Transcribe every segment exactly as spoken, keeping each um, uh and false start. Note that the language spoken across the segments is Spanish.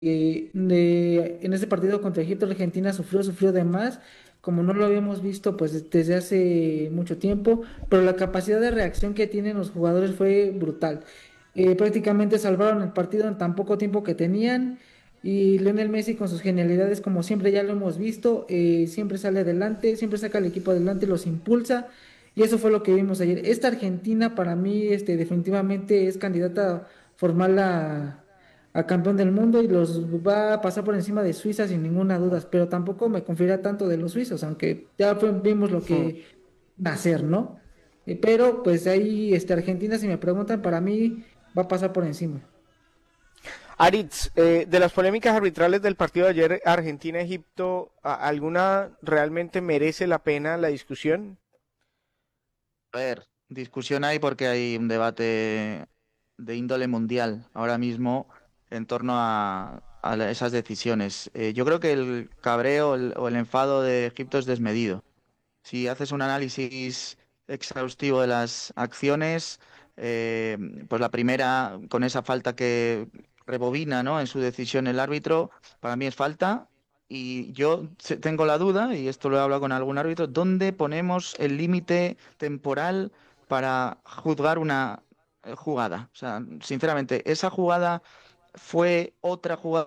eh, de- en este partido contra Egipto, Argentina sufrió, sufrió de más, como no lo habíamos visto pues desde hace mucho tiempo, pero la capacidad de reacción que tienen los jugadores fue brutal. Eh, prácticamente salvaron el partido en tan poco tiempo que tenían y Lionel Messi con sus genialidades, como siempre ya lo hemos visto, eh, siempre sale adelante, siempre saca al equipo adelante, los impulsa. Y eso fue lo que vimos ayer. Esta Argentina para mí este, definitivamente es candidata a formar la, a campeón del mundo y los va a pasar por encima de Suiza sin ninguna duda, pero tampoco me confiaría tanto de los suizos, aunque ya fue- vimos lo Hmm. que hacer, ¿no? Eh, pero pues ahí este, Argentina, si me preguntan, para mí va a pasar por encima. Aritz, eh, de las polémicas arbitrales del partido de ayer, Argentina-Egipto, ¿alguna realmente merece la pena la discusión? A ver, discusión hay porque hay un debate de índole mundial ahora mismo en torno a, a la- esas decisiones. Eh, yo creo que el cabreo el- o el enfado de Egipto es desmedido. Si haces un análisis exhaustivo de las acciones, eh, pues la primera, con esa falta que rebobina, ¿no?, en su decisión el árbitro, para mí es falta. Y yo se- tengo la duda, y esto lo he hablado con algún árbitro, ¿dónde ponemos el límite temporal para juzgar una eh, jugada? O sea, sinceramente, ¿esa jugada fue otra jugada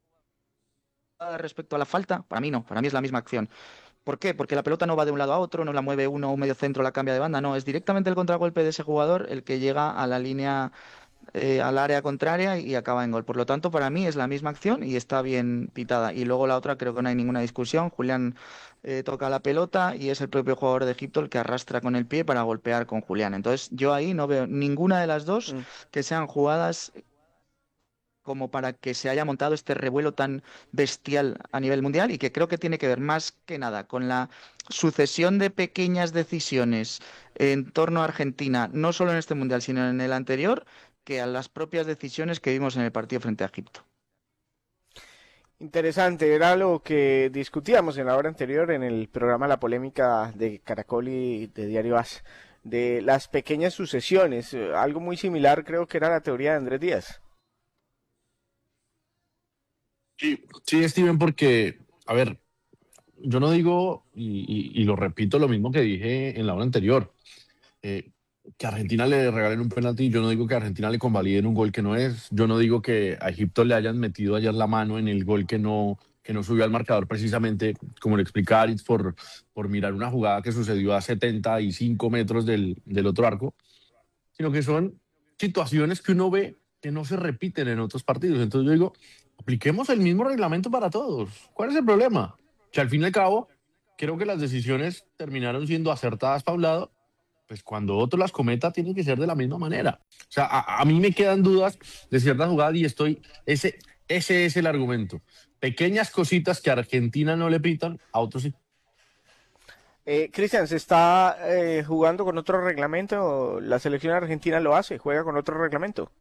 respecto a la falta? Para mí no, para mí es la misma acción. ¿Por qué? Porque la pelota no va de un lado a otro, no la mueve uno, un medio centro, la cambia de banda, no, es directamente el contragolpe de ese jugador el que llega a la línea, eh, al área contraria y acaba en gol. Por lo tanto, para mí es la misma acción y está bien pitada. Y luego la otra, creo que no hay ninguna discusión. Julián eh, toca la pelota y es el propio jugador de Egipto el que arrastra con el pie para golpear con Julián. Entonces, yo ahí no veo ninguna de las dos Mm. que sean jugadas como para que se haya montado este revuelo tan bestial a nivel mundial y que creo que tiene que ver más que nada con la sucesión de pequeñas decisiones en torno a Argentina, no solo en este mundial, sino en el anterior, que a las propias decisiones que vimos en el partido frente a Egipto. Interesante, era lo que discutíamos en la hora anterior en el programa La Polémica de Caracol y de Diario As, de las pequeñas sucesiones. Eh, Algo muy similar creo que era la teoría de Andrés Díaz. Sí, sí, Steven, porque, a ver, yo no digo, y, y- y lo repito, lo mismo que dije en la hora anterior, eh, que a Argentina le regalen un penalti, yo no digo que a Argentina le convaliden un gol que no es, yo no digo que a Egipto le hayan metido ayer la mano en el gol que no, que no subió al marcador precisamente, como le explica Aritz, por, por mirar una jugada que sucedió a setenta y cinco metros del, del otro arco, sino que son situaciones que uno ve que no se repiten en otros partidos. Entonces yo digo, apliquemos el mismo reglamento para todos. ¿Cuál es el problema? Que al fin y al cabo, creo que las decisiones terminaron siendo acertadas para un lado, pues cuando otro las cometa tiene que ser de la misma manera. O sea, a, a mí me quedan dudas de ciertas jugadas y estoy, ese, ese es el argumento. Pequeñas cositas que a Argentina no le pitan, a otros sí. Eh, Cristian, ¿se está eh, jugando con otro reglamento? ¿La selección argentina lo hace? ¿Juega con otro reglamento?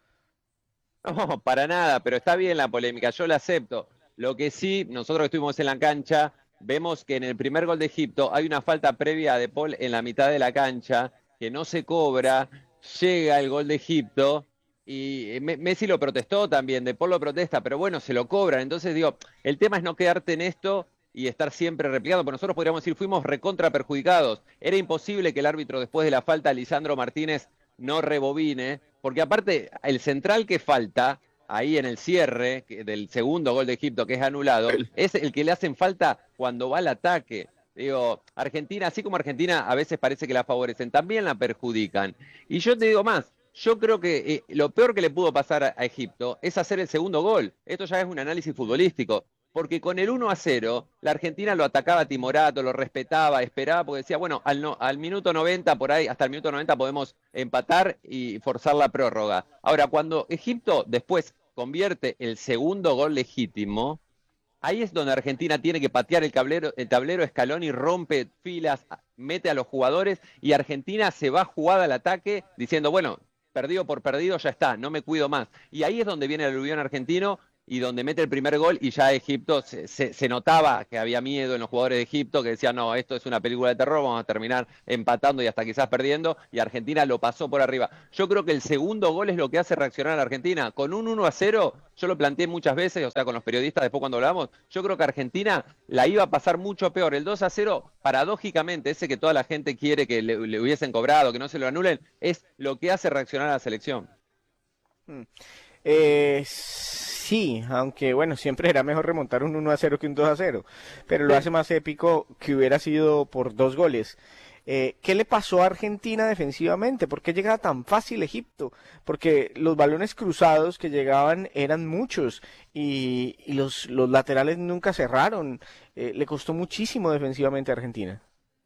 No, para nada, pero está bien la polémica, yo la acepto. Lo que sí, nosotros que estuvimos en la cancha, vemos que en el primer gol de Egipto hay una falta previa de Paul en la mitad de la cancha, que no se cobra, llega el gol de Egipto y Me- Messi lo protestó también, De Paul lo protesta, pero bueno, se lo cobran. Entonces digo, el tema es no quedarte en esto y estar siempre replicando, porque nosotros podríamos decir, fuimos recontra perjudicados. Era imposible que el árbitro después de la falta, Lisandro Martínez, no rebobine, porque aparte el central que falta ahí en el cierre que- del segundo gol de Egipto que es anulado, es el que le hacen falta cuando va al ataque. Digo, Argentina, así como Argentina a veces parece que la favorecen, también la perjudican. Y yo te digo más, yo creo que eh, lo peor que le pudo pasar a, a Egipto es hacer el segundo gol. Esto ya es un análisis futbolístico. Porque con el uno a cero, la Argentina lo atacaba a Timorato, lo respetaba, esperaba, porque decía, bueno, al, no- al minuto noventa, por ahí, hasta el minuto noventa podemos empatar y forzar la prórroga. Ahora, cuando Egipto después convierte el segundo gol legítimo, ahí es donde Argentina tiene que patear el tablero, el tablero Scaloni rompe filas, mete a los jugadores y Argentina se va jugada al ataque diciendo, bueno, perdido por perdido ya está, no me cuido más. Y ahí es donde viene el aluvión argentino y donde mete el primer gol y ya Egipto se, se, se notaba que había miedo en los jugadores de Egipto, que decían, no, esto es una película de terror, vamos a terminar empatando y hasta quizás perdiendo, y Argentina lo pasó por arriba. Yo creo que el segundo gol es lo que hace reaccionar a la Argentina. Con un uno a cero, yo lo planteé muchas veces, o sea, con los periodistas después cuando hablamos, yo creo que Argentina la iba a pasar mucho peor. El dos a cero, paradójicamente, ese que toda la gente quiere que le, le hubiesen cobrado, que no se lo anulen, es lo que hace reaccionar a la selección. Mm. Eh, sí, aunque bueno, siempre era mejor remontar un uno a cero que un dos a cero, pero lo hace más épico que hubiera sido por dos goles. Eh, ¿qué le pasó a Argentina defensivamente? ¿Por qué llegaba tan fácil Egipto? Porque los balones cruzados que llegaban eran muchos y, y los, los laterales nunca cerraron. Eh, le costó muchísimo defensivamente a Argentina.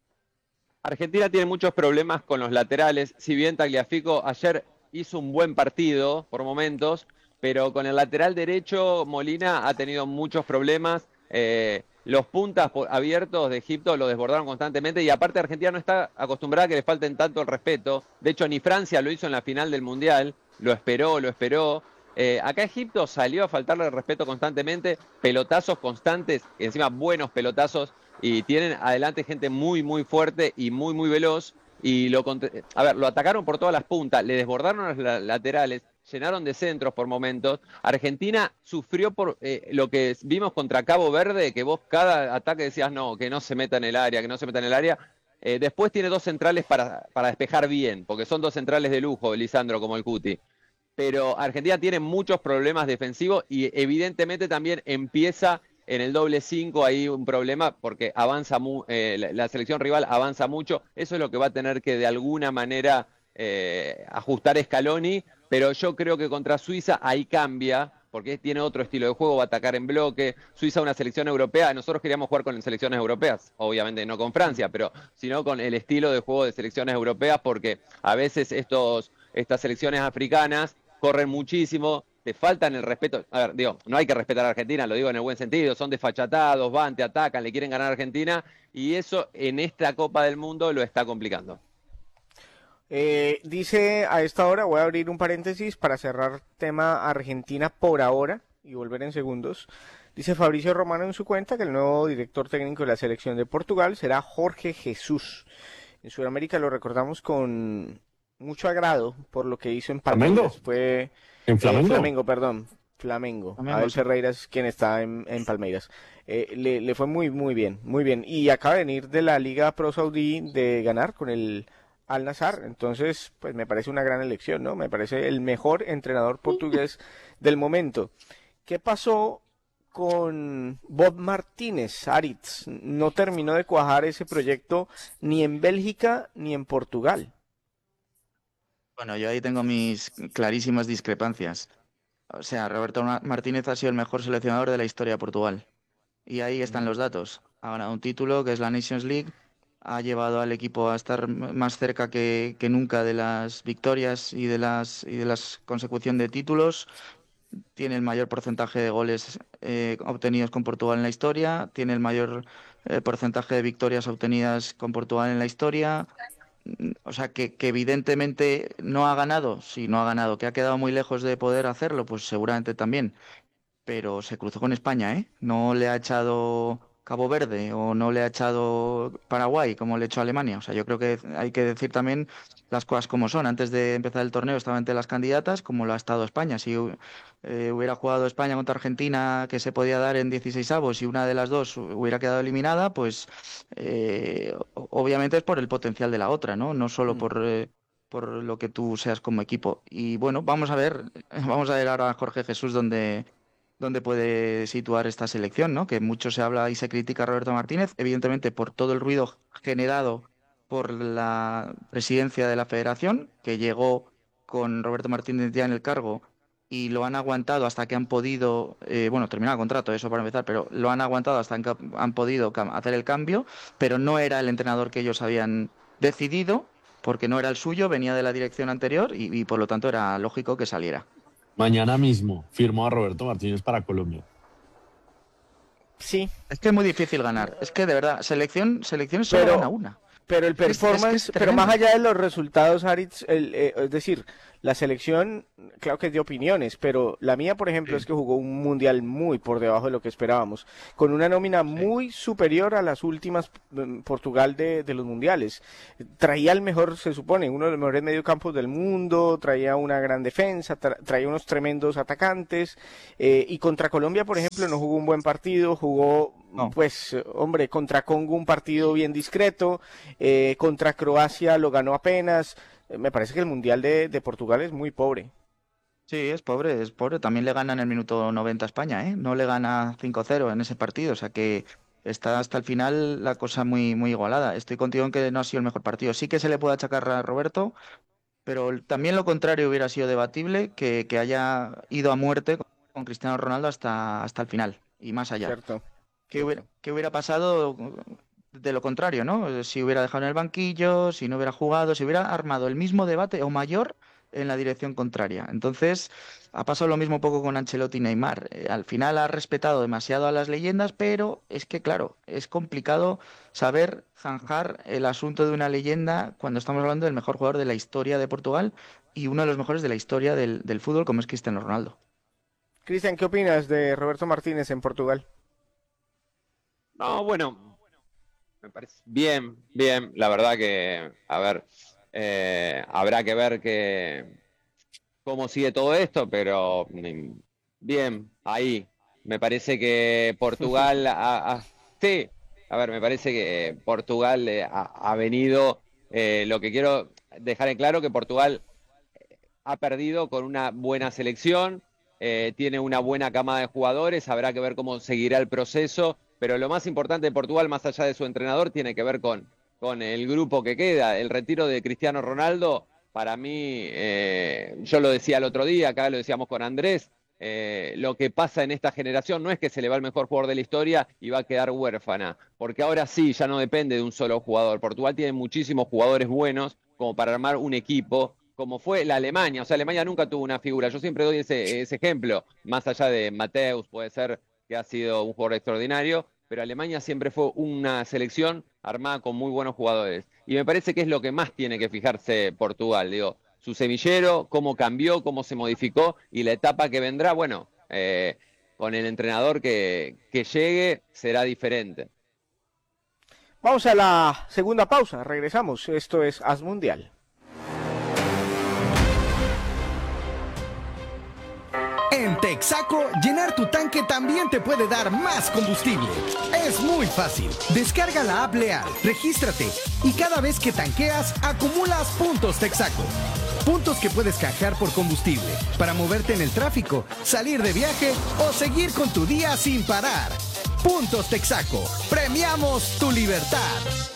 Argentina tiene muchos problemas con los laterales, si bien Tagliafico ayer hizo un buen partido por momentos, pero con el lateral derecho Molina ha tenido muchos problemas. Eh, los puntas abiertos de Egipto lo desbordaron constantemente y aparte Argentina no está acostumbrada a que le falten tanto el respeto. De hecho, ni Francia lo hizo en la final del Mundial, lo esperó, lo esperó. Eh, acá Egipto salió a faltarle el respeto constantemente, pelotazos constantes, y encima buenos pelotazos, y tienen adelante gente muy, muy fuerte y muy, muy veloz. Y lo, a ver, lo atacaron por todas las puntas, le desbordaron los laterales, llenaron de centros por momentos. Argentina sufrió por eh, lo que vimos contra Cabo Verde, que vos cada ataque decías no, que no se meta en el área, que no se meta en el área. Eh, después tiene dos centrales para, para despejar bien, porque son dos centrales de lujo, Lisandro, como el Cuti. Pero Argentina tiene muchos problemas defensivos y evidentemente también empieza en el doble cinco hay un problema porque avanza mu eh, la, la selección rival avanza mucho. Eso es lo que va a tener que de alguna manera eh, ajustar Scaloni, pero yo creo que contra Suiza ahí cambia, porque tiene otro estilo de juego, va a atacar en bloque. Suiza una selección europea, nosotros queríamos jugar con selecciones europeas, obviamente no con Francia, pero sino con el estilo de juego de selecciones europeas, porque a veces estos, estas selecciones africanas corren muchísimo, te faltan el respeto. A ver, digo, no hay que respetar a Argentina, lo digo en el buen sentido, son desfachatados, van, te atacan, le quieren ganar a Argentina, y eso en esta Copa del Mundo lo está complicando. Eh, dice a esta hora, voy a abrir un paréntesis para cerrar tema Argentina por ahora y volver en segundos. Dice Fabricio Romano en su cuenta que el nuevo director técnico de la selección de Portugal será Jorge Jesús. En Sudamérica lo recordamos con mucho agrado por lo que hizo en Palmeiras. Fue en Flamengo, eh, Flamengo, perdón, Flamengo. Flamengo. Abel Ferreira es quien está en, en Palmeiras. Eh, le, le fue muy, muy bien, muy bien. Y acaba de venir de la Liga Pro Saudí de ganar con el Al Nassr. Entonces, pues me parece una gran elección, ¿no? Me parece el mejor entrenador portugués del momento. ¿Qué pasó con Bob Martínez, Aritz? No terminó de cuajar ese proyecto ni en Bélgica ni en Portugal. Bueno, yo ahí tengo mis clarísimas discrepancias. O sea, Roberto Martínez ha sido el mejor seleccionador de la historia de Portugal. Y ahí están los datos. Ha ganado un título que es la Nations League, ha llevado al equipo a estar más cerca que, que nunca de las victorias y de las y de la consecución de títulos. Tiene el mayor porcentaje de goles eh, obtenidos con Portugal en la historia, tiene el mayor eh, porcentaje de victorias obtenidas con Portugal en la historia. O sea, que, que evidentemente no ha ganado, sí, no ha ganado, que ha quedado muy lejos de poder hacerlo, pues seguramente también. Pero se cruzó con España, ¿eh? No le ha echado Cabo Verde o no le ha echado Paraguay como le echó Alemania. O sea, yo creo que hay que decir también las cosas como son. Antes de empezar el torneo estaba entre las candidatas, como lo ha estado España. Si eh, hubiera jugado España contra Argentina, que se podía dar en dieciseisavos, y una de las dos hubiera quedado eliminada, pues eh, obviamente es por el potencial de la otra, ¿no? No solo por... Eh, por lo que tú seas como equipo. Y bueno, vamos a ver, vamos a ver ahora a Jorge Jesús dónde, dónde puede situar esta selección, ¿no? Que mucho se habla y se critica a Roberto Martínez, evidentemente por todo el ruido generado por la presidencia de la federación, que llegó con Roberto Martínez ya en el cargo y lo han aguantado hasta que han podido, eh, bueno, terminar el contrato, eso para empezar, pero lo han aguantado hasta que han podido hacer el cambio, pero no era el entrenador que ellos habían decidido, porque no era el suyo, venía de la dirección anterior y, y por lo tanto era lógico que saliera. Mañana mismo firmó a Roberto Martínez para Colombia. Sí. Es que es muy difícil ganar. Es que de verdad, selección, selección solo Pero- gana una. Pero el Es que es- es que performance, es pero más tremendo. allá de los resultados, Aritz, el, eh, es decir, la selección, claro que es de opiniones, pero la mía, por ejemplo, es que jugó un mundial muy por debajo de lo que esperábamos, con una nómina muy superior a las últimas mm, Portugal de, de los mundiales. Traía el mejor, se supone, uno de los mejores mediocampos del mundo, traía una gran defensa, tra- traía unos tremendos atacantes, eh, y contra Colombia, por ejemplo, no jugó un buen partido, jugó, No. pues, eh, hombre, contra Congo un partido bien discreto, eh, contra Croacia lo ganó apenas. Eh, Me parece que el Mundial de, de Portugal es muy pobre. Sí, es pobre, es pobre. También le gana en el minuto noventa a España, ¿eh? No le gana cinco cero en ese partido, o sea que está hasta el final la cosa muy, muy igualada. Estoy contigo en que no ha sido el mejor partido. Sí que se le puede achacar a Roberto, pero el- también lo contrario hubiera sido debatible, que, que haya ido a muerte con con Cristiano Ronaldo hasta, hasta el final y más allá. ¿Cierto? ¿Qué hubiera, qué hubiera pasado de lo contrario, ¿no? Si hubiera dejado en el banquillo, si no hubiera jugado, si hubiera armado el mismo debate o mayor en la dirección contraria. Entonces, ha pasado lo mismo un poco con Ancelotti y Neymar. Eh, al final ha respetado demasiado a las leyendas, pero es que, claro, es complicado saber zanjar el asunto de una leyenda cuando estamos hablando del mejor jugador de la historia de Portugal y uno de los mejores de la historia del, del fútbol, como es Cristiano Ronaldo. Cristian, ¿qué opinas de Roberto Martínez en Portugal? No, bueno, me parece bien, bien. La verdad que, a ver, eh, habrá que ver que cómo sigue todo esto, pero mm, bien, ahí. Me parece que Portugal, ha- ha- sí, a ver, me parece que Portugal eh, ha, ha venido, eh, lo que quiero dejar en claro que Portugal ha perdido con una buena selección, eh, tiene una buena camada de jugadores, habrá que ver cómo seguirá el proceso, pero lo más importante de Portugal, más allá de su entrenador, tiene que ver con, con el grupo que queda. El retiro de Cristiano Ronaldo, para mí, eh, yo lo decía el otro día, acá lo decíamos con Andrés, eh, lo que pasa en esta generación no es que se le va el mejor jugador de la historia y va a quedar huérfana, porque ahora sí, ya no depende de un solo jugador. Portugal tiene muchísimos jugadores buenos como para armar un equipo, como fue la Alemania. O sea, Alemania nunca tuvo una figura. Yo siempre doy ese, ese ejemplo, más allá de Mateus, puede ser que ha sido un jugador extraordinario, pero Alemania siempre fue una selección armada con muy buenos jugadores. Y me parece que es lo que más tiene que fijarse Portugal, digo, su semillero, cómo cambió, cómo se modificó y la etapa que vendrá, bueno, eh, con el entrenador que, que llegue será diferente. Vamos a la segunda pausa, regresamos. Esto es As Mundial. En Texaco, llenar tu tanque también te puede dar más combustible. Es muy fácil. Descarga la app Leal, regístrate y cada vez que tanqueas, acumulas puntos Texaco. Puntos que puedes canjear por combustible para moverte en el tráfico, salir de viaje o seguir con tu día sin parar. Puntos Texaco. Premiamos tu libertad.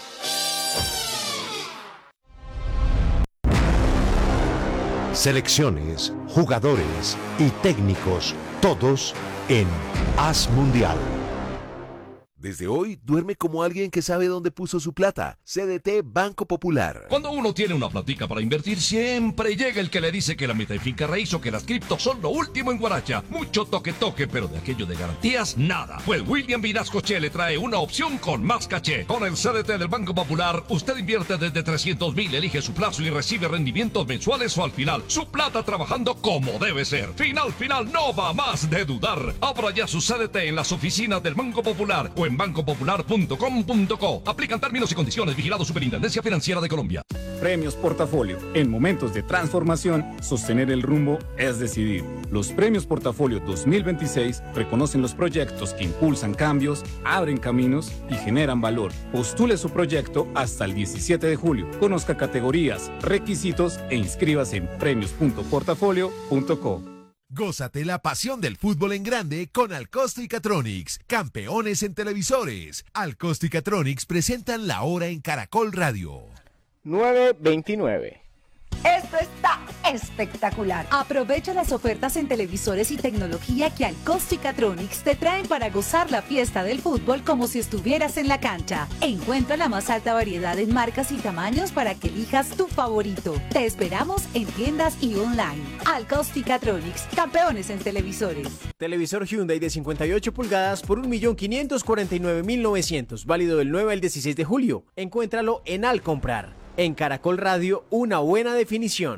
Selecciones, jugadores y técnicos, todos en As Mundial. Desde hoy, duerme como alguien que sabe dónde puso su plata. C D T Banco Popular. Cuando uno tiene una platica para invertir, siempre llega el que le dice que la meta y finca raíz o que las criptos son lo último en Guaracha. Mucho toque toque, pero de aquello de garantías, nada. Pues William Vinasco Che le trae una opción con más caché. Con el C D T del Banco Popular, usted invierte desde trescientos mil, elige su plazo y recibe rendimientos mensuales o al final. Su plata trabajando como debe ser. Final, final, no va más de dudar. Abra ya su C D T en las oficinas del Banco Popular o en banco popular punto com punto co. Aplican términos y condiciones. Vigilado Superintendencia Financiera de Colombia. Premios Portafolio. En momentos de transformación, sostener el rumbo es decidir. Los Premios Portafolio dos mil veintiséis reconocen los proyectos que impulsan cambios, abren caminos y generan valor. Postule su proyecto hasta el diecisiete de julio. Conozca categorías, requisitos e inscríbase en premios punto portafolio punto co. Gózate la pasión del fútbol en grande con Alcosto y Catronics, campeones en televisores. Alcosto y Catronics presentan la hora en Caracol Radio. nueve veintinueve. Esto está espectacular. Aprovecha las ofertas en televisores y tecnología que Alcosto y Catronics te traen para gozar la fiesta del fútbol como si estuvieras en la cancha. Encuentra la más alta variedad en marcas y tamaños para que elijas tu favorito. Te esperamos en tiendas y online. Alcosto y Catronics, campeones en televisores. Televisor Hyundai de cincuenta y ocho pulgadas por un millón quinientos cuarenta y nueve mil novecientos, válido del nueve al dieciséis de julio. Encuéntralo en Al Comprar. En Caracol Radio, una buena definición.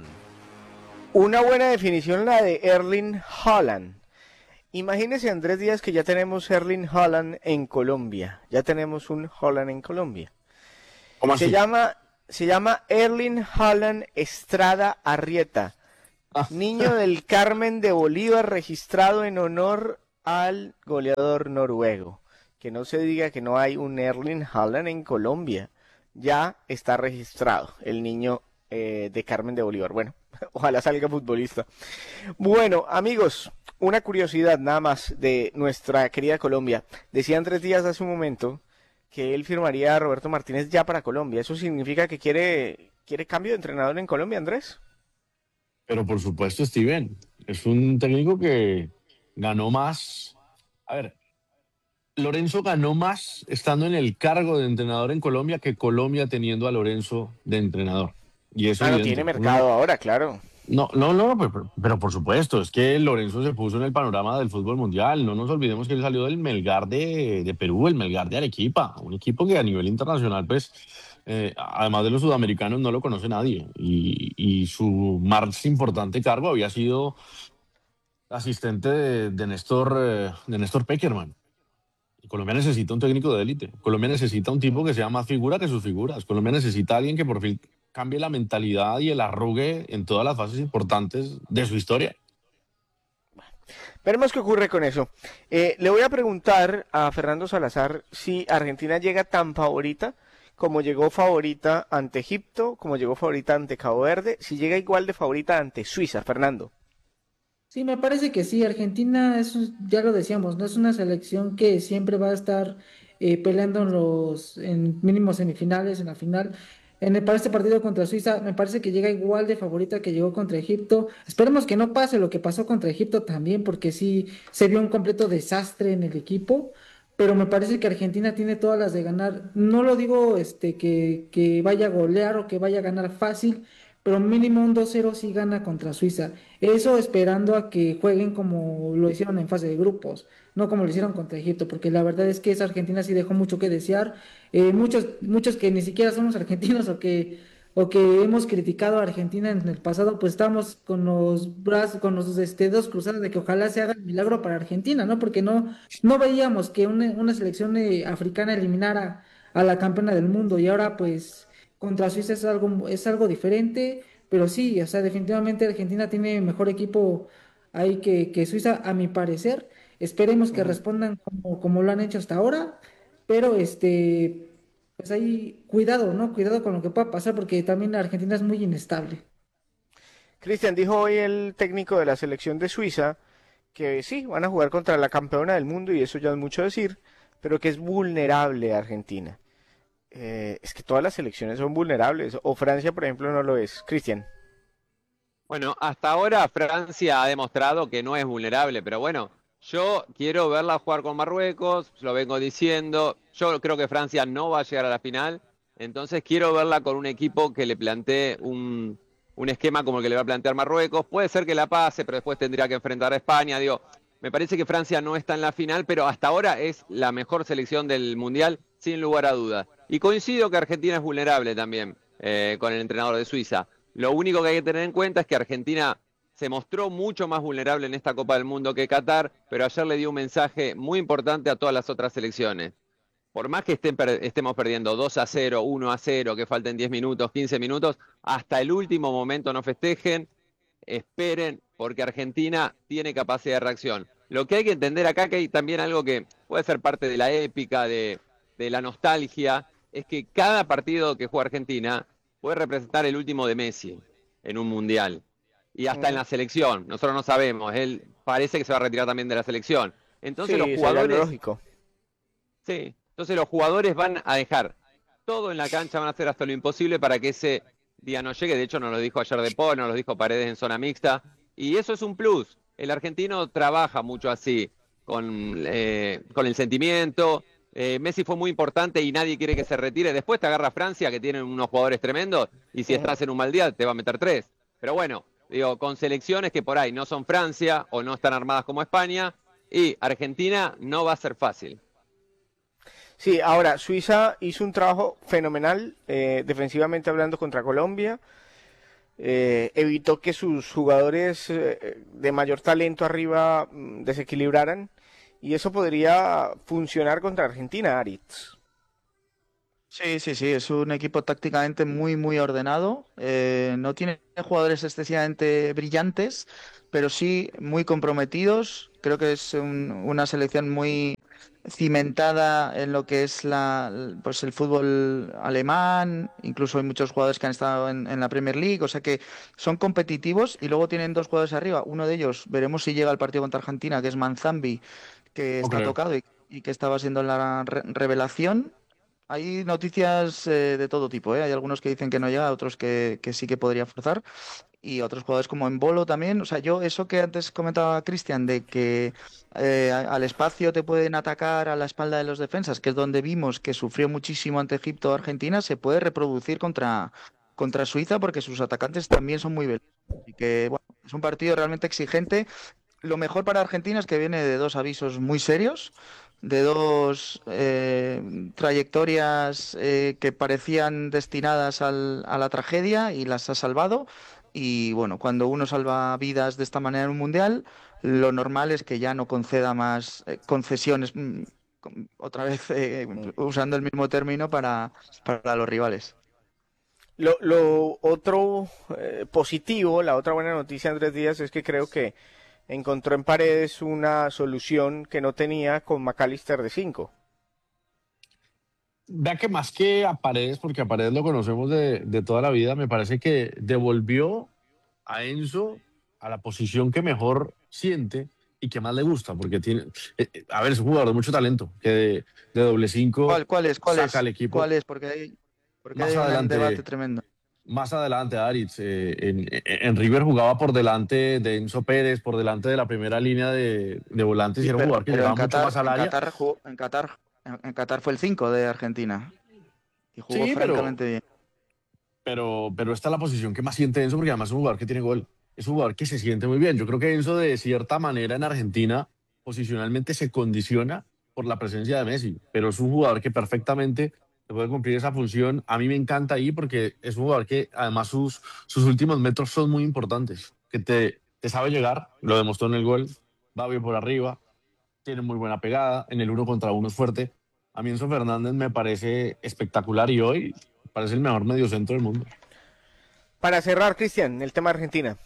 Una buena definición la de Erling Haaland. Imagínese, Andrés Díaz, que ya tenemos Erling Haaland en Colombia. Ya tenemos un Haaland en Colombia. ¿Cómo se así? llama Se llama Erling Haaland Estrada Arrieta. Ah. Niño del Carmen de Bolívar, registrado en honor al goleador noruego. Que no se diga que no hay un Erling Haaland en Colombia. Ya está registrado el niño eh, de Carmen de Bolívar. Bueno, ojalá salga futbolista. Bueno, amigos, una curiosidad nada más de nuestra querida Colombia. Decía Andrés Díaz hace un momento que él firmaría a Roberto Martínez ya para Colombia. ¿Eso significa que quiere, quiere cambio de entrenador en Colombia, Andrés? Pero por supuesto, Steven, es un técnico que ganó más. A ver, Lorenzo ganó más estando en el cargo de entrenador en Colombia que Colombia teniendo a Lorenzo de entrenador. Y eso Ah, no evidente. tiene mercado Uno- ahora, claro. No, no, no, pero, pero por supuesto, es que Lorenzo se puso en el panorama del fútbol mundial. No nos olvidemos que él salió del Melgar de, de Perú, el Melgar de Arequipa, un equipo que a nivel internacional, pues, eh, además de los sudamericanos, no lo conoce nadie. Y, y su más importante cargo había sido asistente de, de Néstor, eh, de Néstor Pekerman. Y Colombia necesita un técnico de élite. Colombia necesita un tipo que sea más figura que sus figuras. Colombia necesita a alguien que por fin cambie la mentalidad y el arrugue en todas las fases importantes de su historia. Veremos qué ocurre con eso. Eh, le voy a preguntar a Fernando Salazar si Argentina llega tan favorita como llegó favorita ante Egipto, como llegó favorita ante Cabo Verde, si llega igual de favorita ante Suiza, Fernando. Sí, me parece que sí. Argentina es, un- ya lo decíamos, no es una selección que siempre va a estar eh, peleando en los en mínimos semifinales, en la final. En el, para este partido contra Suiza, me parece que llega igual de favorita que llegó contra Egipto. Esperemos que no pase lo que pasó contra Egipto también, porque sí se vio un completo desastre en el equipo. Pero me parece que Argentina tiene todas las de ganar. No lo digo este que, que vaya a golear o que vaya a ganar fácil, pero mínimo un dos cero sí gana contra Suiza. Eso esperando a que jueguen como lo hicieron en fase de grupos, no como lo hicieron contra Egipto, porque la verdad es que esa Argentina sí dejó mucho que desear. Eh, muchos, muchos que ni siquiera somos argentinos o que, o que hemos criticado a Argentina en el pasado, pues estamos con los brazos, con los este, dedos cruzados de que ojalá se haga el milagro para Argentina, ¿no? Porque no, no veíamos que una, una selección eh, africana eliminara a la campeona del mundo y ahora pues contra Suiza es algo, es algo diferente, pero sí, o sea, definitivamente Argentina tiene mejor equipo ahí que, que Suiza, a mi parecer. Esperemos que respondan como, como lo han hecho hasta ahora, pero este, pues ahí cuidado, ¿no? Cuidado con lo que pueda pasar, porque también Argentina es muy inestable. Cristian, dijo hoy el técnico de la selección de Suiza que sí, van a jugar contra la campeona del mundo y eso ya es mucho decir, pero que es vulnerable Argentina. Eh, es que todas las selecciones son vulnerables, o Francia, por ejemplo, no lo es. Cristian. Bueno, hasta ahora Francia ha demostrado que no es vulnerable, pero bueno, yo quiero verla jugar con Marruecos, lo vengo diciendo, yo creo que Francia no va a llegar a la final, entonces quiero verla con un equipo que le plantee un, un esquema como el que le va a plantear Marruecos, puede ser que la pase, pero después tendría que enfrentar a España, digo, me parece que Francia no está en la final, pero hasta ahora es la mejor selección del Mundial, sin lugar a dudas. Y coincido que Argentina es vulnerable también, eh, con el entrenador de Suiza. Lo único que hay que tener en cuenta es que Argentina se mostró mucho más vulnerable en esta Copa del Mundo que Qatar, pero ayer le dio un mensaje muy importante a todas las otras selecciones. Por más que estén per- estemos perdiendo dos a cero, uno a cero, que falten diez minutos, quince minutos, hasta el último momento no festejen, esperen, porque Argentina tiene capacidad de reacción. Lo que hay que entender acá, que hay también algo que puede ser parte de la épica, de, de la nostalgia, es que cada partido que juega Argentina puede representar el último de Messi en un mundial. Y hasta en la selección, nosotros no sabemos, él parece que se va a retirar también de la selección. Entonces Sí, los sería jugadores... lógico. Sí, entonces los jugadores van a dejar todo en la cancha, van a hacer hasta lo imposible para que ese día no llegue. De hecho, nos lo dijo ayer De Paul, nos lo dijo Paredes en zona mixta. Y eso es un plus. El argentino trabaja mucho así, con, eh, con el sentimiento. Eh, Messi fue muy importante y nadie quiere que se retire. Después te agarra Francia, que tiene unos jugadores tremendos, y si estás en un mal día te va a meter tres. Pero bueno, digo, con selecciones que por ahí no son Francia o no están armadas como España, y Argentina no va a ser fácil. Sí, ahora, Suiza hizo un trabajo fenomenal, eh, defensivamente hablando, contra Colombia. Eh, evitó que sus jugadores eh, de mayor talento arriba mm, desequilibraran. Y eso podría funcionar contra Argentina, Aritz. Sí, sí, sí, es un equipo tácticamente muy, muy ordenado. Eh, no tiene jugadores excesivamente brillantes, pero sí muy comprometidos. Creo que es un- una selección muy cimentada en lo que es la, pues el fútbol alemán. Incluso hay muchos jugadores que han estado en, en la Premier League, o sea que son competitivos y luego tienen dos jugadores arriba. Uno de ellos, veremos si llega al partido contra Argentina, que es Manzambi, que No está creo. tocado y, y que estaba siendo la re- revelación. Hay noticias eh, de todo tipo, ¿eh? Hay algunos que dicen que no llega, otros que, que sí que podría forzar, y otros jugadores como Embolo también. O sea, yo eso que antes comentaba Cristian, de que eh, a- al espacio te pueden atacar a la espalda de los defensas, que es donde vimos que sufrió muchísimo ante Egipto o Argentina, se puede reproducir contra, contra Suiza porque sus atacantes también son muy veloces. Y que, bueno, es un partido realmente exigente. Lo mejor para Argentina es que viene de dos avisos muy serios, de dos eh, trayectorias eh, que parecían destinadas al- a la tragedia y las ha salvado. Y bueno, cuando uno salva vidas de esta manera en un mundial, lo normal es que ya no conceda más eh, concesiones, mm, con- otra vez eh, usando el mismo término para, para los rivales. Lo, lo otro eh, positivo, la otra buena noticia, Andrés Díaz, es que creo que encontró en Paredes una solución que no tenía con McAllister de cinco. Vea que más que a Paredes, porque a Paredes lo conocemos de, de toda la vida, me parece que devolvió a Enzo a la posición que mejor siente y que más le gusta, porque tiene, eh, eh, a ver, es un jugador de mucho talento, que de, de doble cinco ¿Cuál, cuál es? ¿Cuál saca es? al equipo. ¿Cuál es? Porque hay, porque Más hay un adelante, debate tremendo. más adelante, Aritz, eh, en, en River jugaba por delante de Enzo Pérez, por delante de la primera línea de, de volantes, Sí, y era un pero, jugador que pero llegaba en mucho Qatar, más al en área. Qatar, jugó- en Qatar, en, en Qatar fue el cinco de Argentina y jugó Sí, pero, francamente bien. pero, pero esta es la posición que más siente Enzo, porque además es un jugador que tiene gol. Es un jugador que se siente muy bien. Yo creo que Enzo, de cierta manera, en Argentina, posicionalmente se condiciona por la presencia de Messi, pero es un jugador que perfectamente te puede cumplir esa función. A mí me encanta ahí porque es un jugador que además sus, sus últimos metros son muy importantes, que te, te sabe llegar, lo demostró en el gol, va bien por arriba, tiene muy buena pegada, en el uno contra uno es fuerte. A mí Enzo Fernández me parece espectacular y hoy parece el mejor mediocentro del mundo. Para cerrar, Cristian, el tema de Argentina.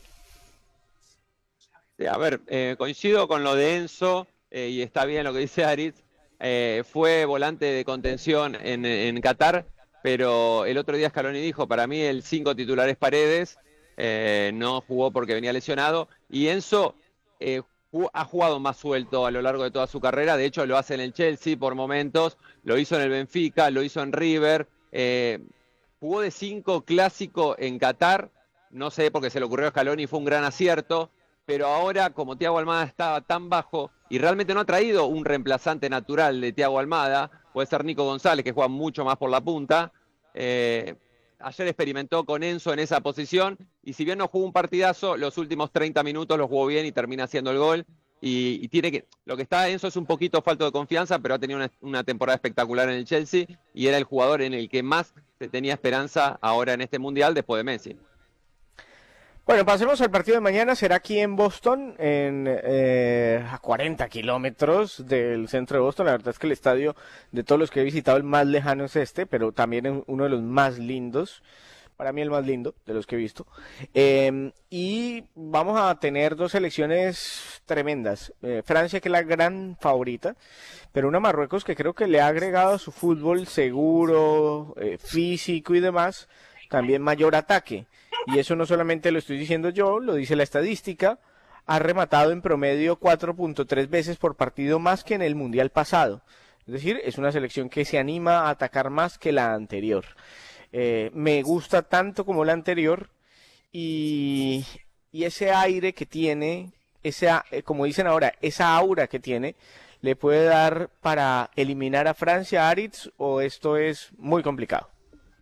Sí, a ver, eh, coincido con lo de Enzo eh, y está bien lo que dice Aritz. Eh, fue volante de contención en, en Qatar, pero el otro día Scaloni dijo, para mí el cinco titular es Paredes, eh, no jugó porque venía lesionado, y Enzo eh, jugó- ha jugado más suelto a lo largo de toda su carrera. De hecho lo hace en el Chelsea por momentos, lo hizo en el Benfica, lo hizo en River, eh, jugó de cinco clásico en Qatar, no sé porque se le ocurrió a Scaloni, fue un gran acierto, pero ahora como Thiago Almada estaba tan bajo y realmente no ha traído un reemplazante natural de Thiago Almada, puede ser Nico González, que juega mucho más por la punta. eh, ayer experimentó con Enzo en esa posición y si bien no jugó un partidazo, los últimos treinta minutos los jugó bien y termina haciendo el gol. Y, y tiene que, lo que está Enzo es un poquito falto de confianza, pero ha tenido una, una temporada espectacular en el Chelsea y era el jugador en el que más se tenía esperanza ahora en este Mundial después de Messi. Bueno, pasemos al partido de mañana. Será aquí en Boston, en, eh, a cuarenta kilómetros del centro de Boston. La verdad es que el estadio, de todos los que he visitado, el más lejano es este, pero también es uno de los más lindos. Para mí el más lindo de los que he visto. Eh, y vamos a tener dos selecciones tremendas. Eh, Francia, que es la gran favorita, pero una Marruecos que creo que le ha agregado a su fútbol seguro, eh, físico y demás, también mayor ataque. Y eso no solamente lo estoy diciendo yo, lo dice la estadística. Ha rematado en promedio cuatro punto tres veces por partido más que en el Mundial pasado. Es decir, es una selección que se anima a atacar más que la anterior. eh, me gusta tanto como la anterior y, y ese aire que tiene, ese, a- eh, como dicen ahora, esa aura que tiene, ¿le puede dar para eliminar a Francia, Aritz, o esto es muy complicado?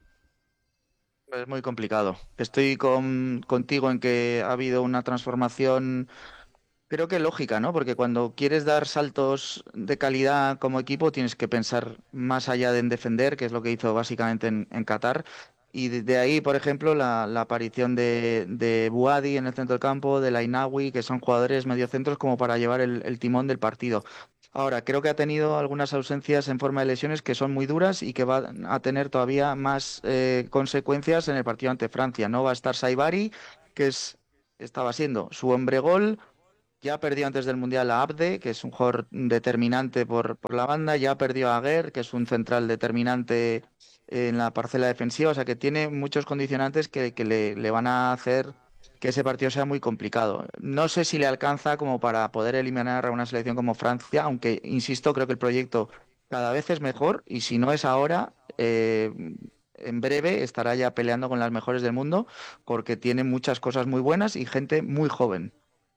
Es muy complicado. Estoy con, contigo en que ha habido una transformación, creo que lógica, ¿no? Porque cuando quieres dar saltos de calidad como equipo, tienes que pensar más allá de en defender, que es lo que hizo básicamente en, en Qatar. Y de, de ahí, por ejemplo, la, la aparición de, de Buadi en el centro del campo, de Lainawi, que son jugadores mediocentros como para llevar el, el timón del partido. Ahora, creo que ha tenido algunas ausencias en forma de lesiones que son muy duras y que va a tener todavía más eh, consecuencias en el partido ante Francia. No va a estar Saibari, que es, estaba siendo su hombre gol. Ya perdió antes del Mundial a Abde, que es un jugador determinante por, por la banda. Ya perdió a Aguer, que es un central determinante en la parcela defensiva. O sea que tiene muchos condicionantes que, que le, le van a hacer que ese partido sea muy complicado. No sé si le alcanza como para poder eliminar a una selección como Francia, aunque, insisto, creo que el proyecto cada vez es mejor y si no es ahora, eh, en breve estará ya peleando con las mejores del mundo porque tiene muchas cosas muy buenas y gente muy joven.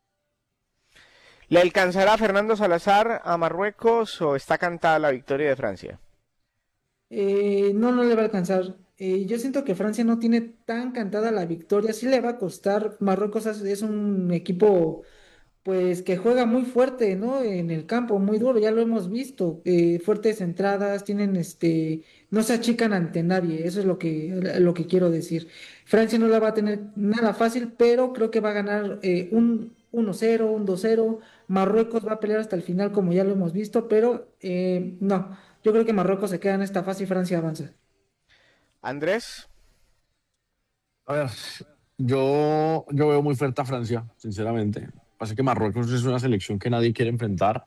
¿Le alcanzará Fernando Salazar a Marruecos o está cantada la victoria de Francia? Eh, no, no le va a alcanzar. Eh, yo siento que Francia no tiene tan cantada la victoria. Sí le va a costar. Marruecos es es un equipo, pues, que juega muy fuerte, ¿no? En el campo, muy duro. Ya lo hemos visto. Eh, fuertes entradas, tienen, este, no se achican ante nadie. Eso es lo que, lo que quiero decir. Francia no la va a tener nada fácil, pero creo que va a ganar eh, un uno cero, un dos cero. Marruecos va a pelear hasta el final, como ya lo hemos visto, pero eh, no. Yo creo que Marruecos se queda en esta fase y Francia avanza. Andrés, A ver, yo, yo veo muy fuerte a Francia, sinceramente. Pasa que Marruecos es una selección que nadie quiere enfrentar,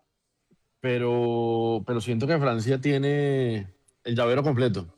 pero, pero siento que Francia tiene el llavero completo.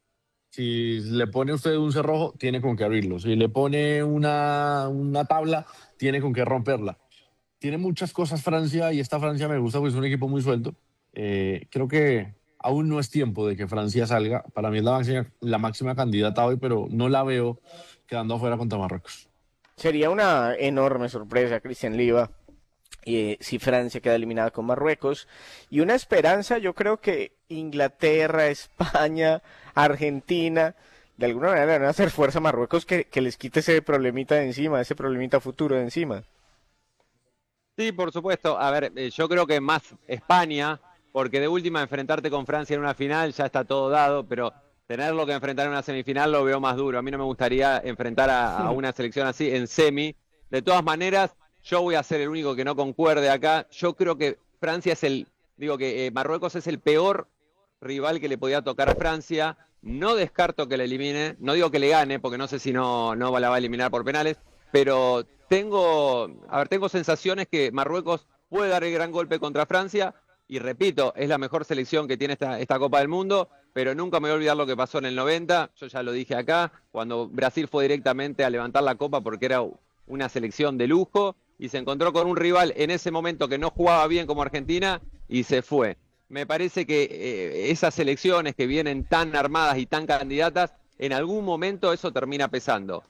Si le pone usted un cerrojo, tiene con qué abrirlo. Si le pone una, una tabla, tiene con qué romperla. Tiene muchas cosas Francia y esta Francia me gusta porque es un equipo muy suelto. Eh, creo que aún no es tiempo de que Francia salga. Para mí es la máxima, la máxima candidata hoy, pero no la veo quedando afuera contra Marruecos. sería una enorme sorpresa, Cristian Liva, eh, si Francia queda eliminada con Marruecos. Y una esperanza, yo creo que Inglaterra, España, Argentina, de alguna manera le van a hacer fuerza a Marruecos que, que les quite ese problemita de encima, ese problemita futuro de encima. Sí, por supuesto. A ver, eh, yo creo que más España, porque de última enfrentarte con Francia en una final ya está todo dado, pero tenerlo que enfrentar en una semifinal lo veo más duro. A mí no me gustaría enfrentar a, a una selección así en semi. De todas maneras, yo voy a ser el único que no concuerde acá. Yo creo que Francia es el, digo que eh, Marruecos es el peor rival que le podía tocar a Francia. No descarto que le elimine, no digo que le gane, porque no sé si no, no la va a eliminar por penales, pero tengo, a ver, tengo sensaciones que Marruecos puede dar el gran golpe contra Francia, y repito, es la mejor selección que tiene esta, esta Copa del Mundo, pero nunca me voy a olvidar lo que pasó en el noventa, yo ya lo dije acá, cuando Brasil fue directamente a levantar la Copa porque era una selección de lujo, y se encontró con un rival en ese momento que no jugaba bien como Argentina, y se fue. Me parece que eh, esas selecciones que vienen tan armadas y tan candidatas, en algún momento eso termina pesando.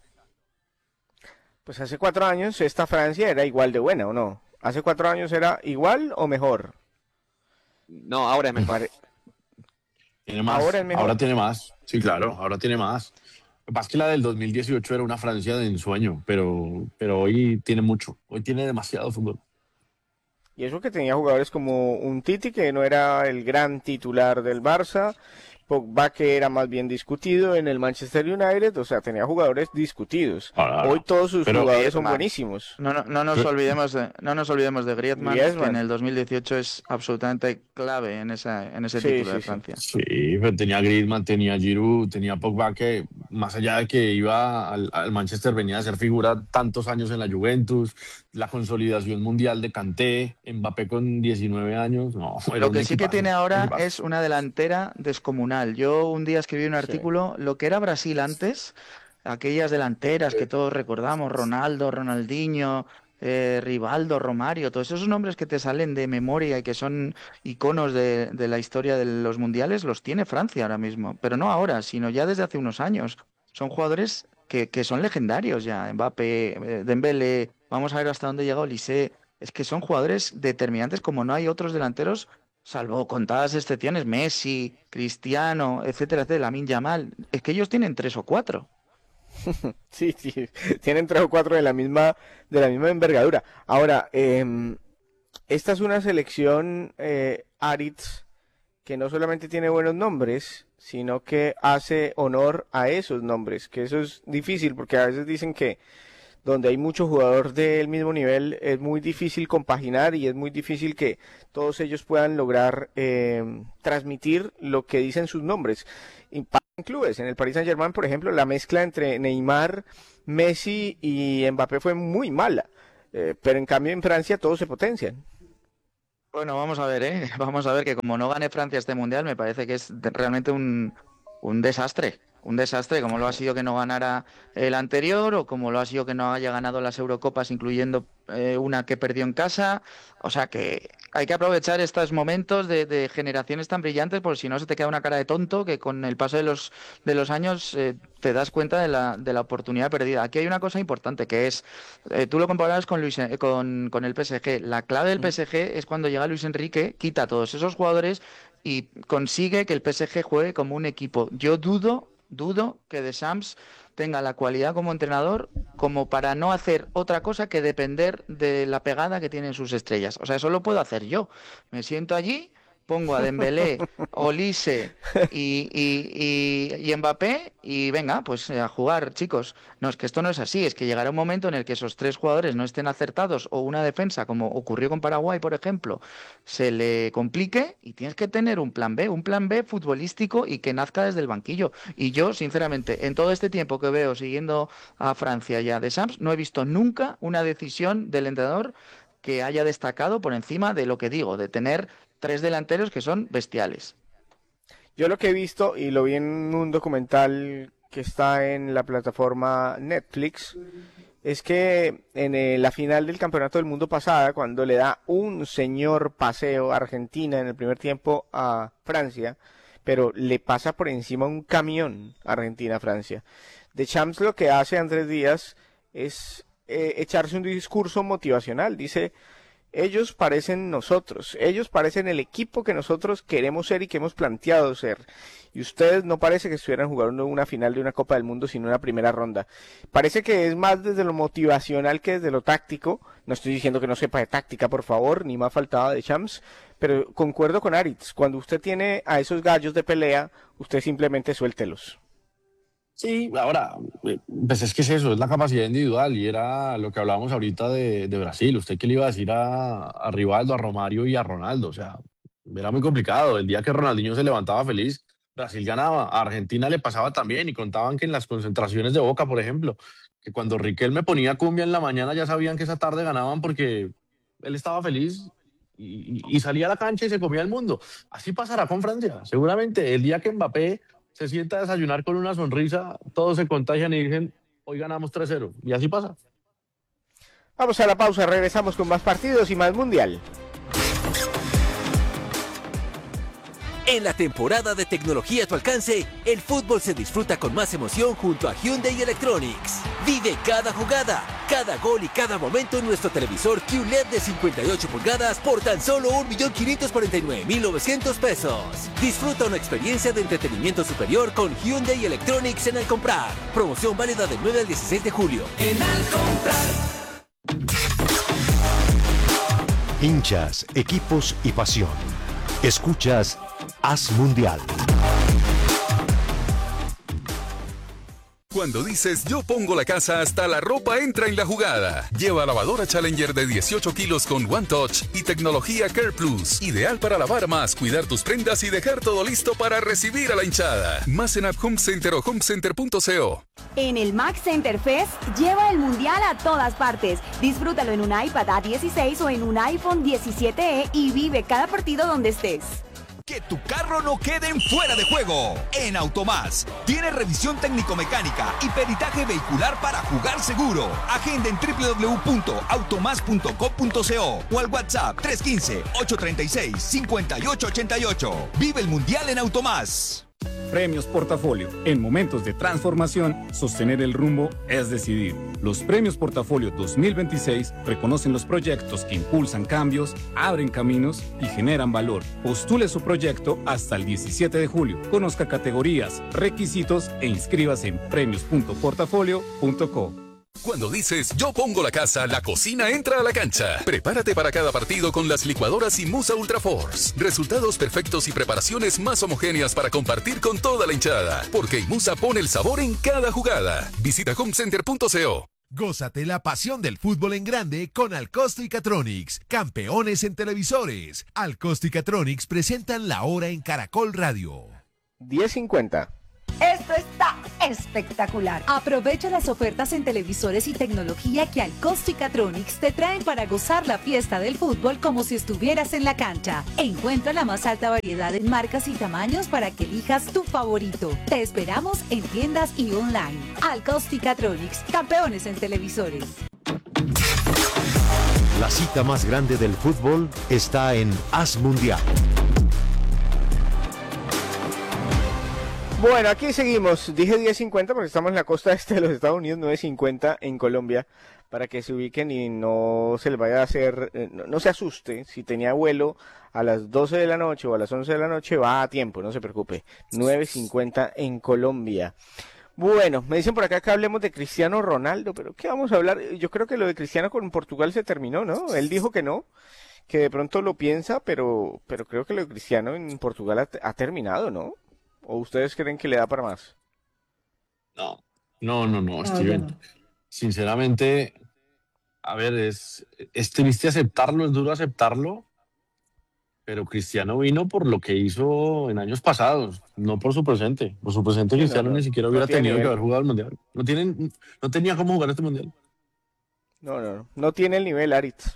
Pues hace cuatro años esta Francia era igual de buena, ¿o no? ¿Hace cuatro años era igual o mejor? No, ahora es mejor. Tiene más. Ahora es mejor. Ahora tiene más. Sí, claro, ahora tiene más. Lo que pasa es que la del dos mil dieciocho era una Francia de ensueño, pero, pero hoy tiene mucho. Hoy tiene demasiado fútbol. Y eso que tenía jugadores como un Titi, que no era el gran titular del Barça, Pogba, que era más bien discutido en el Manchester United, o sea, tenía jugadores discutidos. Ah, Hoy todos sus pero jugadores son Griezmann. buenísimos. No, no, no nos olvidemos de, no nos olvidemos de Griezmann, Griezmann. que en el dos mil dieciocho es absolutamente clave en, esa, en ese Sí, título sí, de sí. Francia. Sí, pero tenía Griezmann, tenía Giroud, tenía Pogba, que más allá de que iba al, al Manchester, venía a ser figura tantos años en la Juventus, la consolidación mundial de Kanté, Mbappé con diecinueve años. No, era Lo un que sí que equipazo, tiene un ahora equipazo. es una delantera descomunal. Yo un día escribí un artículo, lo que era Brasil antes, aquellas delanteras que todos recordamos, Ronaldo, Ronaldinho, eh, Rivaldo, Romario, todos esos nombres que te salen de memoria y que son iconos de, de la historia de los mundiales, los tiene Francia ahora mismo, pero no ahora, sino ya desde hace unos años. Son jugadores que, que son legendarios ya, Mbappé, eh, Dembélé, vamos a ver hasta dónde llega Olise, es que son jugadores determinantes como no hay otros delanteros, salvo contadas excepciones, Messi, Cristiano, etcétera, etcétera, Lamine Yamal, es que ellos tienen tres o cuatro. Sí, sí, tienen tres o cuatro de la misma, de la misma envergadura. Ahora, eh, esta es una selección, eh, Aritz, que no solamente tiene buenos nombres, sino que hace honor a esos nombres, que eso es difícil, porque a veces dicen que donde hay muchos jugadores del mismo nivel es muy difícil compaginar y es muy difícil que todos ellos puedan lograr eh, transmitir lo que dicen sus nombres. Impacto en clubes, en el Paris Saint-Germain, por ejemplo, la mezcla entre Neymar, Messi y Mbappé fue muy mala, eh, pero en cambio en Francia todos se potencian. Bueno, vamos a ver, ¿eh? Vamos a ver que como no gane Francia este Mundial, me parece que es de- realmente un, un desastre. Un desastre, como lo ha sido que no ganara el anterior o como lo ha sido que no haya ganado las Eurocopas, incluyendo eh, una que perdió en casa. O sea que hay que aprovechar estos momentos de, de generaciones tan brillantes, porque si no se te queda una cara de tonto que con el paso de los, de los años eh, te das cuenta de la, de la oportunidad perdida. Aquí hay una cosa importante que es, eh, tú lo comparabas con, Luis, eh, con, con el P S G. La clave del P S G es cuando llega Luis Enrique, quita a todos esos jugadores y consigue que el P S G juegue como un equipo. Yo dudo Dudo que Deschamps tenga la cualidad como entrenador como para no hacer otra cosa que depender de la pegada que tienen sus estrellas. O sea, eso lo puedo hacer yo. Me siento allí, pongo a Dembélé, Olise y, y, y, y Mbappé y venga, pues a jugar, chicos. No, es que esto no es así, es que llegará un momento en el que esos tres jugadores no estén acertados o una defensa, como ocurrió con Paraguay, por ejemplo, se le complique y tienes que tener un plan B, un plan B futbolístico y que nazca desde el banquillo. Y yo, sinceramente, en todo este tiempo que veo siguiendo a Francia y a Deschamps, no he visto nunca una decisión del entrenador que haya destacado por encima de lo que digo, de tener tres delanteros que son bestiales. Yo lo que he visto, y lo vi en un documental que está en la plataforma Netflix, es que en eh, la final del Campeonato del Mundo pasada, cuando le da un señor paseo a Argentina en el primer tiempo a Francia, pero le pasa por encima un camión Argentina-Francia. Deschamps lo que hace Andrés Díaz es eh, echarse un discurso motivacional, dice: ellos parecen nosotros, ellos parecen el equipo que nosotros queremos ser y que hemos planteado ser. Y ustedes no parece que estuvieran jugando una final de una Copa del Mundo, sino una primera ronda. Parece que es más desde lo motivacional que desde lo táctico. No estoy diciendo que no sepa de táctica, por favor, ni más faltaba de Champs, pero concuerdo con Aritz. Cuando usted tiene a esos gallos de pelea, usted simplemente suéltelos. Sí, ahora, eh, pues es que es eso, es la capacidad individual y era lo que hablábamos ahorita de, de Brasil. ¿Usted qué le iba a decir a, a Rivaldo, a Romario y a Ronaldo? O sea, era muy complicado. El día que Ronaldinho se levantaba feliz, Brasil ganaba. A Argentina le pasaba también y contaban que en las concentraciones de Boca, por ejemplo, que cuando Riquelme ponía cumbia en la mañana ya sabían que esa tarde ganaban porque él estaba feliz y, y salía a la cancha y se comía el mundo. Así pasará con Francia. Seguramente el día que Mbappé se sienta a desayunar con una sonrisa, todos se contagian y dicen, hoy ganamos tres cero. Y así pasa. Vamos a la pausa, regresamos con más partidos y más Mundial. En la temporada de tecnología a tu alcance, el fútbol se disfruta con más emoción junto a Hyundai Electronics. Vive cada jugada, cada gol y cada momento en nuestro televisor Q L E D de cincuenta y ocho pulgadas por tan solo un millón quinientos cuarenta y nueve mil novecientos pesos. Disfruta una experiencia de entretenimiento superior con Hyundai Electronics en Al Comprar. Promoción válida del nueve al dieciséis de julio. En Al Comprar. Hinchas, equipos y pasión. Escuchas Haz Mundial. Cuando dices yo pongo la casa, hasta la ropa entra en la jugada. Lleva lavadora Challenger de dieciocho kilos con One Touch y tecnología Care Plus. Ideal para lavar más, cuidar tus prendas y dejar todo listo para recibir a la hinchada. Más en App Home Center o homecenter punto co. En el Max Center Fest, lleva el Mundial a todas partes. Disfrútalo en un iPad A dieciséis o en un iPhone diecisiete E y vive cada partido donde estés. Que tu carro no quede en fuera de juego. En Automás tiene revisión técnico-mecánica y peritaje vehicular para jugar seguro. Agenda en doble u doble u doble u punto automás punto com punto co o al WhatsApp tres uno cinco, ocho tres seis, cinco ocho ocho ocho. Vive el Mundial en Automás. Premios Portafolio. En momentos de transformación, sostener el rumbo es decidir. Los Premios Portafolio dos mil veintiséis reconocen los proyectos que impulsan cambios, abren caminos y generan valor. Postule su proyecto hasta el diecisiete de julio. Conozca categorías, requisitos e inscríbase en premios punto portafolio punto co. Cuando dices yo pongo la casa, la cocina entra a la cancha. Prepárate para cada partido con las licuadoras Imusa Ultra Force. Resultados perfectos y preparaciones más homogéneas para compartir con toda la hinchada. Porque Imusa pone el sabor en cada jugada. Visita homecenter punto co. Gózate la pasión del fútbol en grande con Alcosto y Catronics, campeones en televisores. Alcosto y Catronics presentan la hora en Caracol Radio. diez cincuenta. Esto está espectacular. Aprovecha las ofertas en televisores y tecnología que Alcosto y Catronics te traen para gozar la fiesta del fútbol como si estuvieras en la cancha. Encuentra la más alta variedad en marcas y tamaños para que elijas tu favorito. Te esperamos en tiendas y online. Alcosto y Catronics, campeones en televisores. La cita más grande del fútbol está en As Mundial. Bueno, aquí seguimos. Dije diez cincuenta porque estamos en la costa este de los Estados Unidos, nueve cincuenta en Colombia, para que se ubiquen y no se les vaya a hacer, eh, no, no se asuste. Si tenía vuelo a las doce de la noche o a las once de la noche, va a tiempo, no se preocupe. nueve cincuenta en Colombia. Bueno, me dicen por acá que hablemos de Cristiano Ronaldo, pero ¿qué vamos a hablar? Yo creo que lo de Cristiano con Portugal se terminó, ¿no? Él dijo que no, que de pronto lo piensa, pero, pero creo que lo de Cristiano en Portugal ha, ha terminado, ¿no? ¿O ustedes creen que le da para más? No, no, no, no, No, Steven. ya no. Sinceramente, a ver, es, es triste aceptarlo, es duro aceptarlo, pero Cristiano vino por lo que hizo en años pasados, no por su presente. Por su presente, Sí, no, Cristiano no, ni siquiera no hubiera tiene tenido que nivel. haber jugado el Mundial. No, tienen, no tenía cómo jugar este Mundial. No, no, no, no tiene el nivel Aritz.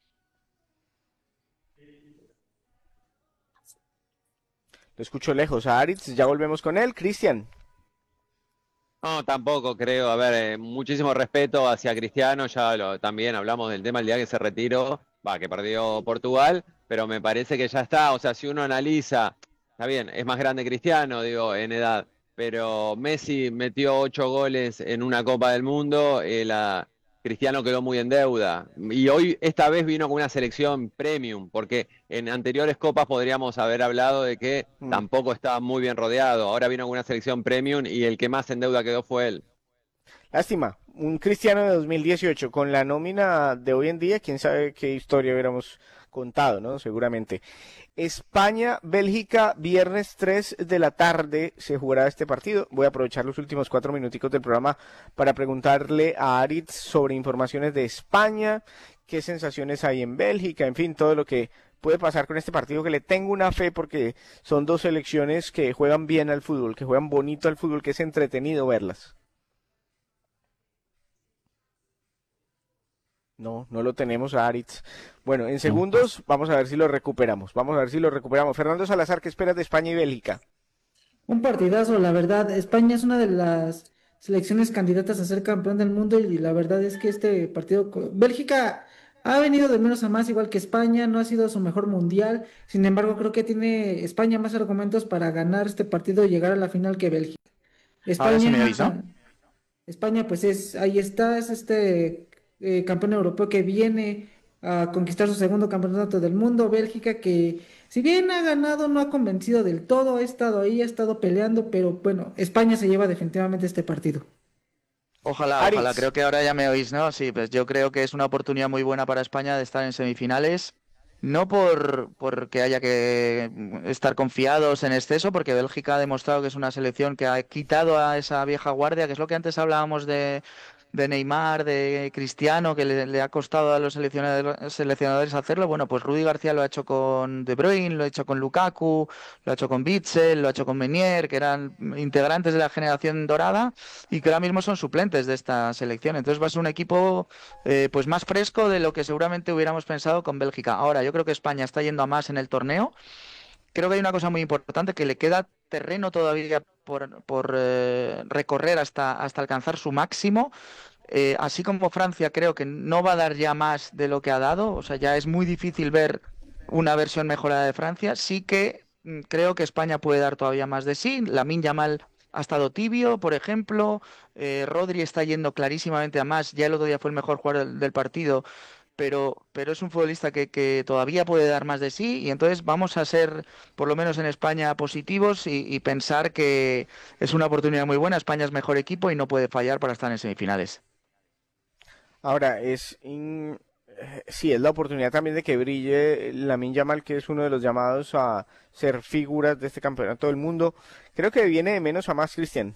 Lo escucho lejos a Aritz, ya volvemos con él. Cristian. No, tampoco creo. A ver, eh, muchísimo respeto hacia Cristiano. Ya lo, también hablamos del tema el día que se retiró, va, que perdió Portugal, pero me parece que ya está. O sea, si uno analiza, está bien, es más grande Cristiano, digo, en edad, pero Messi metió ocho goles en una Copa del Mundo. Eh, la, Cristiano quedó muy en deuda. Y hoy, esta vez, vino con una selección premium, porque en anteriores copas podríamos haber hablado de que Mm. tampoco estaba muy bien rodeado. Ahora vino con una selección premium y el que más en deuda quedó fue él. Lástima, un Cristiano de dos mil dieciocho con la nómina de hoy en día, quién sabe qué historia hubiéramos contado, ¿no? Seguramente. España, Bélgica, viernes tres de la tarde se jugará este partido. Voy a aprovechar los últimos cuatro minuticos del programa para preguntarle a Aritz sobre informaciones de España, qué sensaciones hay en Bélgica, en fin, todo lo que puede pasar con este partido, que le tengo una fe porque son dos selecciones que juegan bien al fútbol, que juegan bonito al fútbol, que es entretenido verlas. No, no lo tenemos a Aritz. Bueno, en segundos vamos a ver si lo recuperamos. Vamos a ver si lo recuperamos. Fernando Salazar, ¿qué esperas de España y Bélgica? Un partidazo, la verdad. España es una de las selecciones candidatas a ser campeón del mundo y la verdad es que este partido... co- Bélgica ha venido de menos a más, igual que España, no ha sido su mejor mundial. Sin embargo, creo que tiene España más argumentos para ganar este partido y llegar a la final que Bélgica. Ahora sí me España, avisó. España, pues es, ahí está, es este eh, campeón europeo que viene a conquistar su segundo campeonato del mundo. Bélgica que, si bien ha ganado, no ha convencido del todo, ha estado ahí, ha estado peleando, pero bueno, España se lleva definitivamente este partido. Ojalá, Aritz. ojalá, creo que ahora ya me oís, ¿no? Sí, pues yo creo que es una oportunidad muy buena para España de estar en semifinales. No por porque haya que estar confiados en exceso, porque Bélgica ha demostrado que es una selección que ha quitado a esa vieja guardia, que es lo que antes hablábamos de, de Neymar, de Cristiano, que le, le ha costado a los seleccionadores, seleccionadores hacerlo. Bueno, pues Rudi García lo ha hecho con De Bruyne, lo ha hecho con Lukaku, lo ha hecho con Witsel, lo ha hecho con Meunier, que eran integrantes de la generación dorada y que ahora mismo son suplentes de esta selección. Entonces va a ser un equipo eh, pues más fresco de lo que seguramente hubiéramos pensado con Bélgica. Ahora, yo creo que España está yendo a más en el torneo creo que hay una cosa muy importante, que le queda terreno todavía por, por eh, recorrer hasta, hasta alcanzar su máximo. Eh, así como Francia creo que no va a dar ya más de lo que ha dado, o sea, ya es muy difícil ver una versión mejorada de Francia. Sí que mm, creo que España puede dar todavía más de sí. Lamine Yamal ha estado tibio, por ejemplo. Eh, Rodri está yendo clarísimamente a más. Ya el otro día fue el mejor jugador del, del partido, pero, pero es un futbolista que, que todavía puede dar más de sí. Y entonces vamos a ser, por lo menos en España, positivos y, y pensar que es una oportunidad muy buena. España es mejor equipo y no puede fallar para estar en semifinales. Ahora, es in- eh, sí, es la oportunidad también de que brille Lamine Yamal, que es uno de los llamados a ser figuras de este campeonato del mundo. Creo que viene de menos a más, Cristian.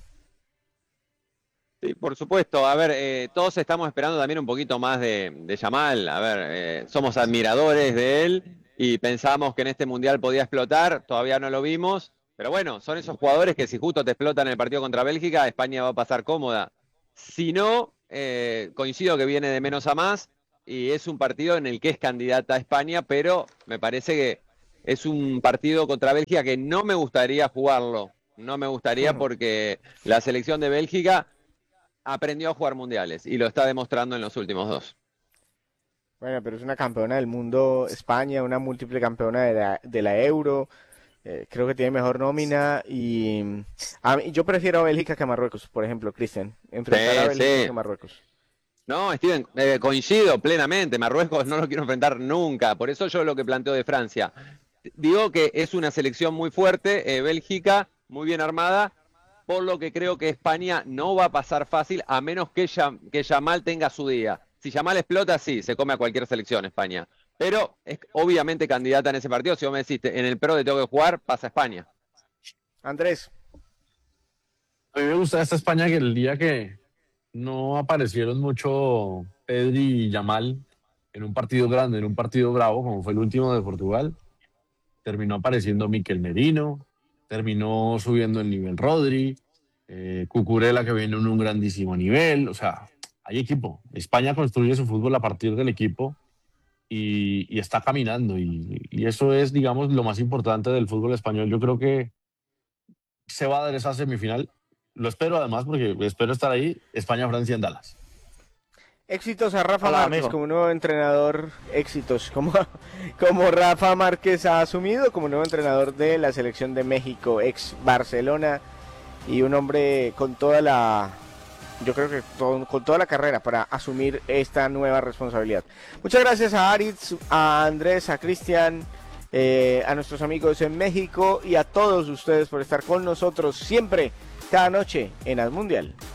Sí, por supuesto. A ver, eh, todos estamos esperando también un poquito más de, de Yamal. A ver, eh, somos admiradores de él y pensamos que en este Mundial podía explotar. Todavía no lo vimos. Pero bueno, son esos jugadores que si justo te explotan en el partido contra Bélgica, España va a pasar cómoda. Si no, eh, coincido que viene de menos a más y es un partido en el que es candidata a España, pero me parece que es un partido contra Bélgica que no me gustaría jugarlo. No me gustaría porque la selección de Bélgica aprendió a jugar mundiales y lo está demostrando en los últimos dos. Bueno, pero es una campeona del mundo España, una múltiple campeona de la, de la Euro. Eh, creo que tiene mejor nómina y a mí, yo prefiero a Bélgica que a Marruecos, por ejemplo, Cristian. Enfrentar Sí, a Bélgica sí. que a Marruecos. No, Steven, eh, coincido plenamente. Marruecos no lo quiero enfrentar nunca. Por eso yo lo que planteo de Francia. Digo que es una selección muy fuerte, eh, Bélgica, muy bien armada, por lo que creo que España no va a pasar fácil, a menos que, Yam- que Yamal tenga su día. Si Yamal explota, sí, se come a cualquier selección España. Pero es obviamente candidata en ese partido. Si vos me decís, en el Pro de tengo que jugar, pasa España. Andrés. A mí me gusta esta España que el día que no aparecieron mucho Pedri y Yamal en un partido grande, en un partido bravo, como fue el último de Portugal, terminó apareciendo Mikel Merino, terminó subiendo el nivel Rodri, eh, Cucurella que viene en un grandísimo nivel. O sea, hay equipo. España construye su fútbol a partir del equipo y, y está caminando y, y eso es, digamos, lo más importante del fútbol español. Yo creo que se va a dar esa semifinal. Lo espero además porque espero estar ahí, España-Francia en Dallas. Éxitos a Rafa Hola, Márquez amigo. como nuevo entrenador, éxitos como, como Rafa Márquez ha asumido como nuevo entrenador de la selección de México, ex Barcelona, y un hombre con toda la, yo creo que todo- con toda la carrera para asumir esta nueva responsabilidad. Muchas gracias a Aritz, a Andrés, a Cristian, eh, a nuestros amigos en México y a todos ustedes por estar con nosotros siempre, cada noche en Al Mundial.